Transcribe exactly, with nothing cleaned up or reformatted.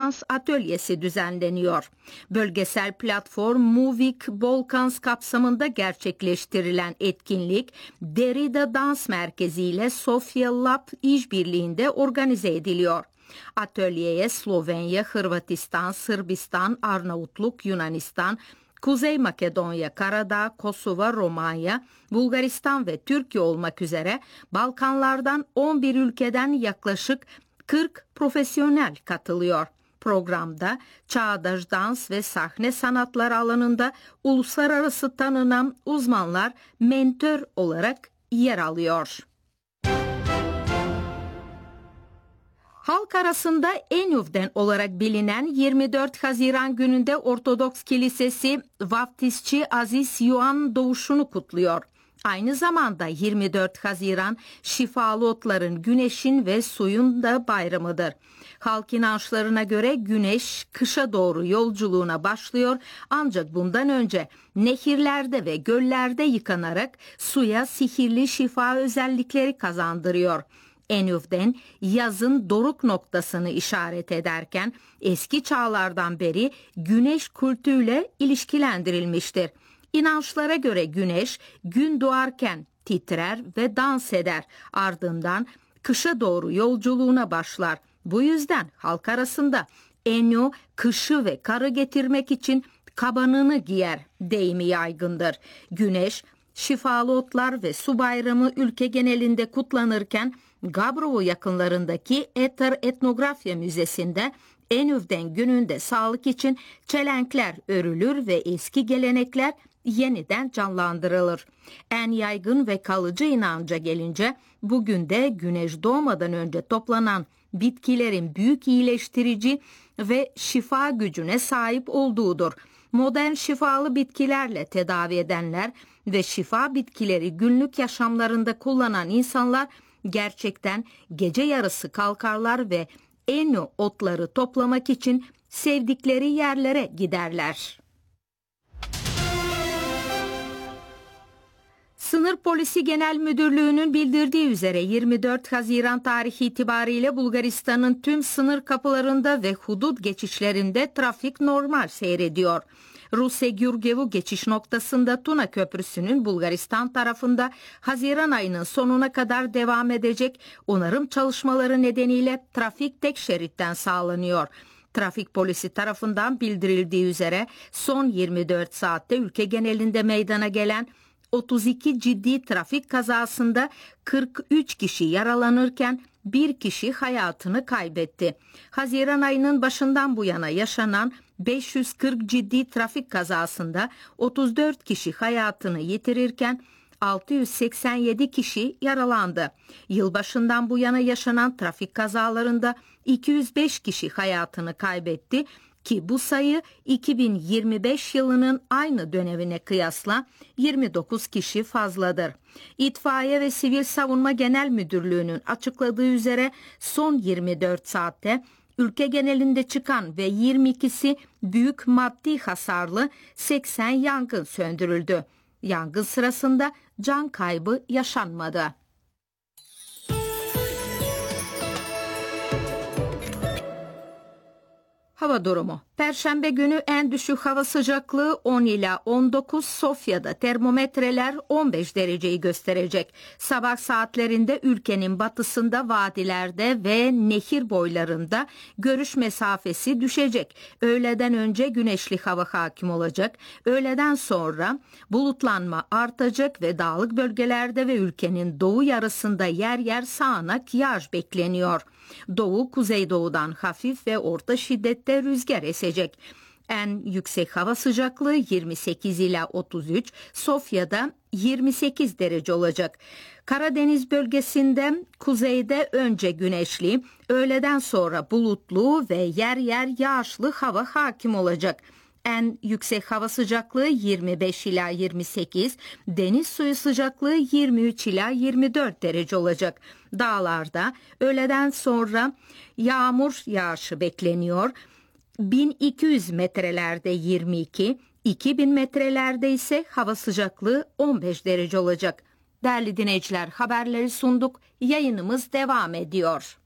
dans atölyesi düzenleniyor. Bölgesel platform Movik Balkans kapsamında gerçekleştirilen etkinlik Derrida Dans Merkezi ile Sofia Lab işbirliğinde organize ediliyor. Atölyeye Slovenya, Hırvatistan, Sırbistan, Arnavutluk, Yunanistan, Kuzey Makedonya, Karadağ, Kosova, Romanya, Bulgaristan ve Türkiye olmak üzere Balkanlardan on bir ülkeden yaklaşık kırk profesyonel katılıyor. Programda çağdaş dans ve sahne sanatları alanında uluslararası tanınan uzmanlar mentör olarak yer alıyor. Halk arasında Enyuvden olarak bilinen yirmi dört Haziran gününde Ortodoks Kilisesi vaftizçi Aziz Ioan doğuşunu kutluyor. Aynı zamanda yirmi dört Haziran şifalı otların, güneşin ve suyun da bayramıdır. Halk inançlarına göre güneş kışa doğru yolculuğuna başlıyor ancak bundan önce nehirlerde ve göllerde yıkanarak suya sihirli şifa özellikleri kazandırıyor. Enyuvden yazın doruk noktasını işaret ederken eski çağlardan beri güneş kültüyle ilişkilendirilmiştir. İnançlara göre güneş gün doğarken titrer ve dans eder, ardından kışa doğru yolculuğuna başlar. Bu yüzden halk arasında Enyo kışı ve karı getirmek için kabanını giyer deyimi yaygındır. Güneş, şifalı otlar ve su bayramı ülke genelinde kutlanırken Gabrovo yakınlarındaki Ether Etnografya Müzesi'nde Enyuvden gününde sağlık için çelenkler örülür ve eski gelenekler yeniden canlandırılır. En yaygın ve kalıcı inanca gelince bugün de güneş doğmadan önce toplanan bitkilerin büyük iyileştirici ve şifa gücüne sahip olduğudur. Modern şifalı bitkilerle tedavi edenler ve şifa bitkileri günlük yaşamlarında kullanan insanlar gerçekten gece yarısı kalkarlar ve Enyo otları toplamak için sevdikleri yerlere giderler. Sınır Polisi Genel Müdürlüğü'nün bildirdiği üzere yirmi dört Haziran tarihi itibariyle Bulgaristan'ın tüm sınır kapılarında ve hudut geçişlerinde trafik normal seyrediyor. Russe-Gürgevu geçiş noktasında Tuna Köprüsü'nün Bulgaristan tarafında Haziran ayının sonuna kadar devam edecek onarım çalışmaları nedeniyle trafik tek şeritten sağlanıyor. Trafik polisi tarafından bildirildiği üzere son yirmi dört saatte ülke genelinde meydana gelen otuz iki ciddi trafik kazasında kırk üç kişi yaralanırken bir kişi hayatını kaybetti. Haziran ayının başından bu yana yaşanan beş yüz kırk ciddi trafik kazasında otuz dört kişi hayatını yitirirken altı yüz seksen yedi kişi yaralandı. Yılbaşından bu yana yaşanan trafik kazalarında iki yüz beş kişi hayatını kaybetti ki bu sayı iki bin yirmi beş yılının aynı dönemine kıyasla yirmi dokuz kişi fazladır. İtfaiye ve Sivil Savunma Genel Müdürlüğü'nün açıkladığı üzere son yirmi dört saatte ülke genelinde çıkan ve yirmi ikisi büyük maddi hasarlı seksen yangın söndürüldü. Yangın sırasında can kaybı yaşanmadı. Hava durumu. Perşembe günü en düşük hava sıcaklığı on ila on dokuz, Sofya'da termometreler on beş dereceyi gösterecek. Sabah saatlerinde ülkenin batısında, vadilerde ve nehir boylarında görüş mesafesi düşecek. Öğleden önce güneşli hava hakim olacak. Öğleden sonra bulutlanma artacak ve dağlık bölgelerde ve ülkenin doğu yarısında yer yer sağanak yağış bekleniyor. Doğu, kuzeydoğudan hafif ve orta şiddette rüzgar esecek. En yüksek hava sıcaklığı yirmi sekiz ila otuz üç, Sofya'da yirmi sekiz derece olacak. Karadeniz bölgesinde kuzeyde önce güneşli, öğleden sonra bulutlu ve yer yer yağışlı hava hakim olacak. En yüksek hava sıcaklığı yirmi beş ila yirmi sekiz, deniz suyu sıcaklığı yirmi üç ila yirmi dört derece olacak. Dağlarda öğleden sonra yağmur yağışı bekleniyor. bin iki yüz metrelerde yirmi iki, iki bin metrelerde ise hava sıcaklığı on beş derece olacak. Değerli dinleyiciler, haberleri sunduk. Yayınımız devam ediyor.